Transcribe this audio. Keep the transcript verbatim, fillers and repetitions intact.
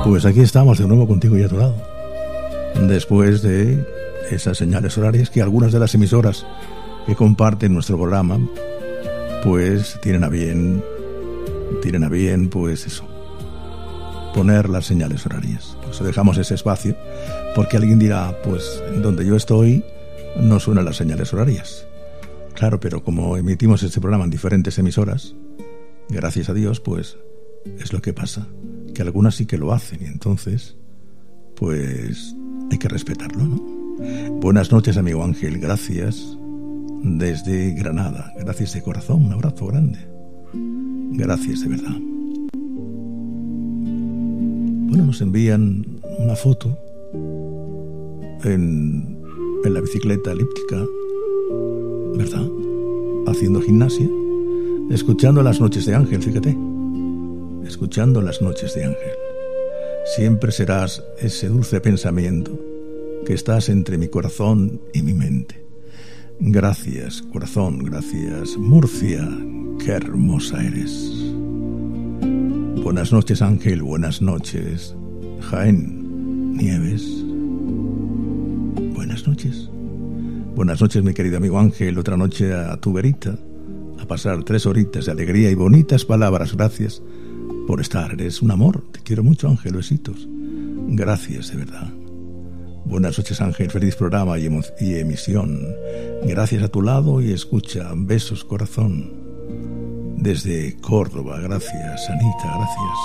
Pues aquí estamos de nuevo contigo y a tu lado. Después de esas señales horarias que algunas de las emisoras que comparten nuestro programa, pues tienen a bien, tienen a bien, pues eso, poner las señales horarias. Pues dejamos ese espacio, porque alguien dirá, pues donde yo estoy no suenan las señales horarias. Claro, pero como emitimos este programa en diferentes emisoras, gracias a Dios, pues es lo que pasa, que algunas sí que lo hacen, y entonces, pues hay que respetarlo, ¿no? Buenas noches, amigo Ángel, gracias desde Granada, gracias de corazón, un abrazo grande, gracias de verdad. Bueno, nos envían una foto en, en la bicicleta elíptica, ¿verdad? Haciendo gimnasia, escuchando las noches de Ángel, fíjate, escuchando las noches de Ángel. Siempre serás ese dulce pensamiento que estás entre mi corazón y mi mente. Gracias, corazón, gracias, Murcia, qué hermosa eres. Buenas noches, Ángel, buenas noches, Jaén, Nieves. Buenas noches. Buenas noches, mi querido amigo Ángel, otra noche a tu verita, a pasar tres horitas de alegría y bonitas palabras. Gracias por estar, eres un amor, te quiero mucho, Ángel, besitos. Gracias, de verdad. Buenas noches, Ángel, feliz programa y, emo- y emisión. Gracias a tu lado y escucha, besos, corazón. Desde Córdoba, gracias, Anita, gracias.